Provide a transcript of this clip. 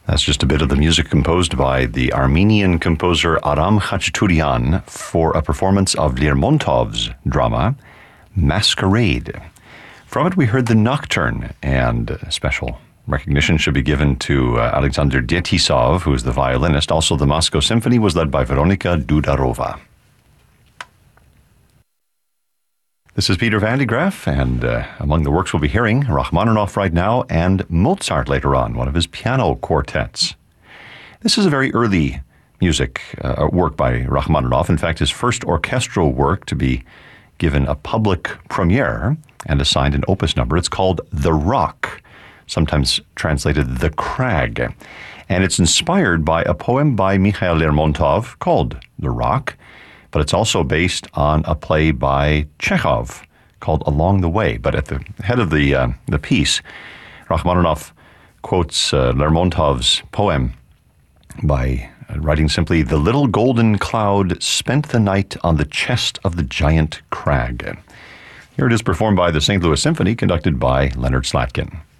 That's just a bit of the music composed by the Armenian composer Aram Khachaturian for a performance of Lermontov's drama, Masquerade. From it, we heard the Nocturne, and special recognition should be given to Alexander Dietisov, who is the violinist. Also, the Moscow Symphony was led by Veronika Dudarova. This is Peter Van de Graaff, and among the works we'll be hearing, Rachmaninoff right now, and Mozart later on, one of his piano quartets. This is a very early music work by Rachmaninoff. In fact, his first orchestral work to be given a public premiere and assigned an opus number. It's called The Rock, sometimes translated The Crag. And it's inspired by a poem by Mikhail Lermontov called The Rock, but it's also based on a play by Chekhov called Along the Way. But at the head of the piece, Rachmaninoff quotes Lermontov's poem by writing simply, "The little golden cloud spent the night on the chest of the giant crag." Here it is performed by the St. Louis Symphony, conducted by Leonard Slatkin.